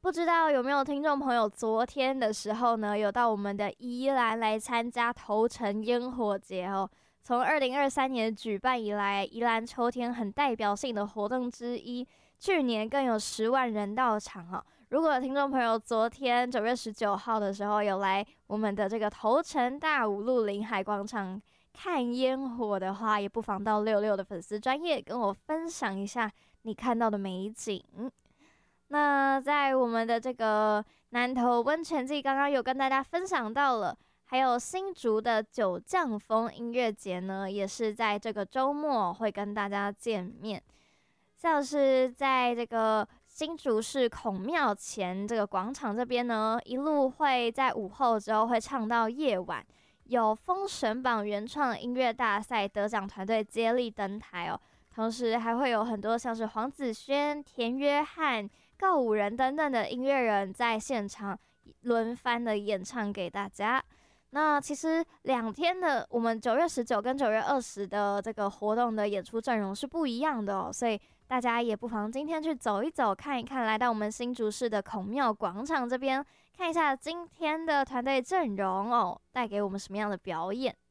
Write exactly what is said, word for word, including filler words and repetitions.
不知道有没有听众朋友昨天的时候呢，有到我们的宜兰来参加头城烟火节哦。从二零二三年举办以来，宜兰秋天很代表性的活动之一，去年更有十万人到场哦。如果听众朋友昨天九月十九号的时候有来我们的这个头城大武路临海广场看烟火的话，也不妨到六六的粉丝专页跟我分享一下你看到的美景。那在我们的这个南投温泉季，刚刚有跟大家分享到了，还有新竹的九降风音乐节呢，也是在这个周末会跟大家见面。像是在这个新竹市孔庙前这个广场这边呢，一路会在午后之后会唱到夜晚，有封神榜原创音乐大赛得奖团队接力登台哦。同时还会有很多像是黄子轩、田约翰、告五人等等的音乐人在现场轮番的演唱给大家。那其实两天的我们九月十九跟九月二十的这个活动的演出阵容是不一样的哦，所以大家也不妨今天去走一走、看一看，来到我们新竹市的孔庙广场这边看一下今天的团队阵容哦，带给我们什么样的表演。